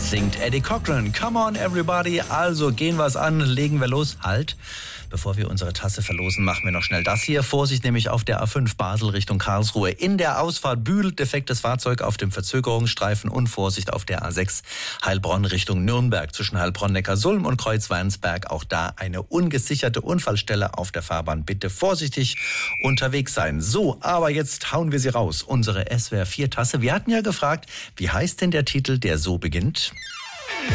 singt Eddie Cochran. Come on everybody, also gehen wir es an, legen wir los. Halt, bevor wir unsere Tasse verlosen, machen wir noch schnell das hier. Vorsicht nämlich auf der A5 Basel Richtung Karlsruhe. In der Ausfahrt Bühl, defektes Fahrzeug auf dem Verzögerungsstreifen und Vorsicht auf der A6 Heilbronn Richtung Nürnberg zwischen Heilbronn-Neckarsulm und Kreuzwernsberg. Auch da eine ungesicherte Unfallstelle auf der Fahrbahn. Bitte vorsichtig unterwegs sein. So, aber jetzt hauen wir sie raus. Unsere SWR 4 Tasse. Wir hatten ja gefragt, wie heißt denn der Titel, der so beginnt?